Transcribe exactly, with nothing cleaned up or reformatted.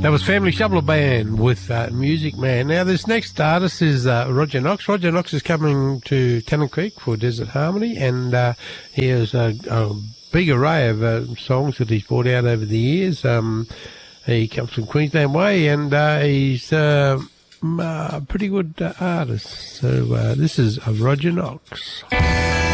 That was Family Shuffler Band with uh, Music Man. Now, this next artist is uh, Roger Knox. Roger Knox is coming to Tennant Creek for Desert Harmony, and uh, he has a, a big array of uh, songs that he's brought out over the years. Um, he comes from Queensland Way, and uh, he's uh, a pretty good uh, artist. So uh, this is uh, Roger Knox.